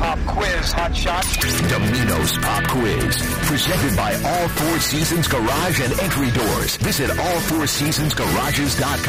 Pop Quiz, Hot Shot. Domino's Pop Quiz, presented by All Four Seasons Garage and Entry Doors. Visit allfourseasonsgarages.com.